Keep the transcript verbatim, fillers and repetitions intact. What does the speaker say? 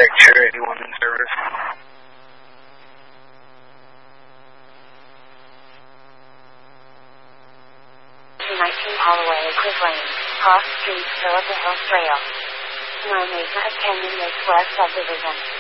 Contact Cherry eighty-one in service. nineteen Holloway Cliff Lane, Cross Street, Philippa Hills Trail. Nine acre of Canyon Lakes West Subdivision.